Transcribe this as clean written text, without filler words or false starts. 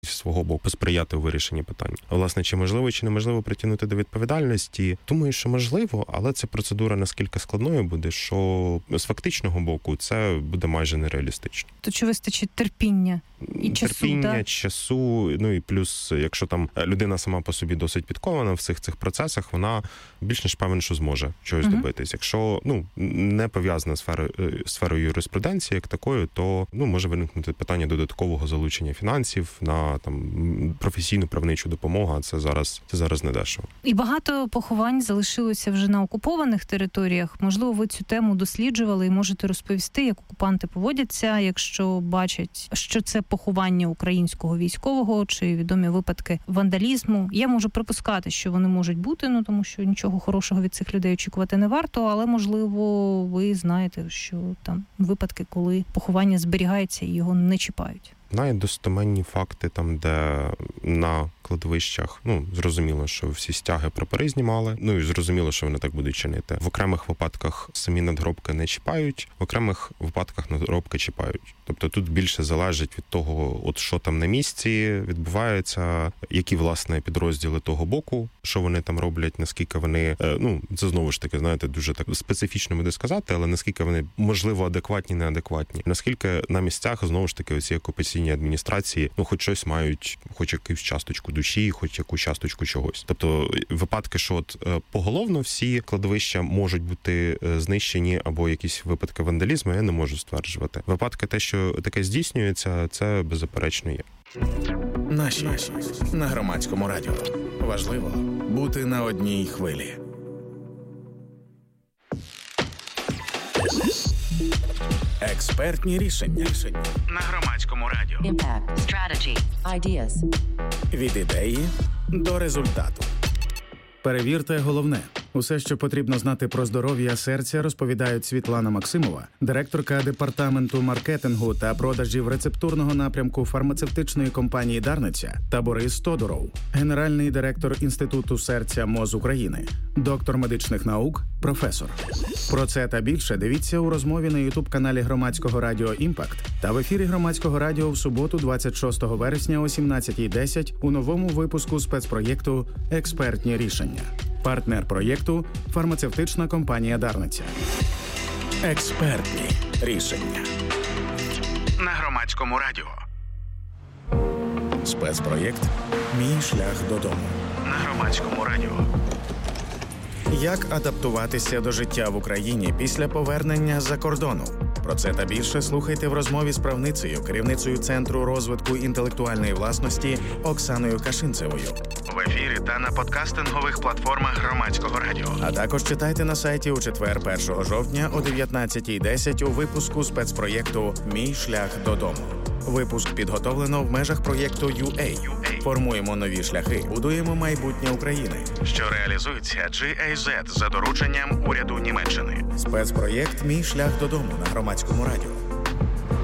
зі свого боку посприяти у вирішенні питань. Власне, чи можливо, чи неможливо притягнути до відповідальності? Думаю, що можливо, але ця процедура наскільки складною буде, що з фактичного боку це буде майже нереалістично. То чи вистачить терпіння і часу? Терпіння, часу, і плюс, якщо там людина сама по собі досить підкована в цих процесах, вона більш ніж певен, що зможе чогось добитись. Якщо не пов'язана сферою юриспруденції як такою, то може виникнути питання додаткового залучення фінансів на професійну правничу допомогу, а це зараз не дешево. І багато поховань залишилося вже на окупованих територіях. Можливо, ви цю тему досліджували і можете розповісти, як окупанти поводяться, якщо бачать, що це поховання українського військового чи відомі випадки вандалізму. Я можу припускати, що вони можуть бути, тому що нічого хорошого від цих людей очікувати не варто, але, можливо, ви знаєте, що там випадки, коли поховання зберігається і його не чіпають. Достеменні факти там, де на кладовищах, зрозуміло, що всі стяги прапори знімали, і зрозуміло, що вони так будуть чинити. В окремих випадках самі надгробки не чіпають, в окремих випадках надгробки чіпають. Тобто тут більше залежить від того, що там на місці відбувається, які, власне, підрозділи того боку, що вони там роблять, наскільки вони, це знову ж таки, знаєте, дуже так специфічно буде сказати, але наскільки вони, можливо, адекватні, неадекватні. Наскільки на місцях, знову ж таки, оці окупаційні адміністрації, хоч щось мають, хоч якусь часточку душі, хоч якусь часточку чогось. Тобто випадки, що поголовно всі кладовища можуть бути знищені або якісь випадки вандалізму, я не можу стверджувати. Випадки те, що таке здійснюється, це беззаперечно є. Наші на Громадському радіо. Важливо бути на одній хвилі. Експертні рішення на Громадському радіо. Impact. Strategy. Ideas. Від ідеї до результату. Перевірте головне. Усе, що потрібно знати про здоров'я серця, розповідають Світлана Максимова, директорка департаменту маркетингу та продажів рецептурного напрямку фармацевтичної компанії «Дарниця», та Борис Тодуров, генеральний директор Інституту серця МОЗ України, доктор медичних наук, професор. Про це та більше дивіться у розмові на ютуб-каналі Громадського радіо «Імпакт» та в ефірі Громадського радіо в суботу 26 вересня о 17:10 у новому випуску спецпроєкту «Експертні рішення». Партнер проєкту – фармацевтична компанія «Дарниця». Експертні рішення на Громадському радіо. Спецпроєкт «Мій шлях додому» на Громадському радіо. Як адаптуватися до життя в Україні після повернення з-за кордону? Про це та більше слухайте в розмові з правницею, керівницею Центру розвитку інтелектуальної власності Оксаною Кашинцевою. В ефірі та на подкастингових платформах Громадського радіо. А також читайте на сайті у четвер 1 жовтня о 19:10 у випуску спецпроєкту «Мій шлях додому». Випуск підготовлено в межах проєкту UA. Формуємо нові шляхи, будуємо майбутнє України, що реалізується GIZ за дорученням уряду Німеччини. Спецпроєкт «Мій шлях додому» на Громадському радіо.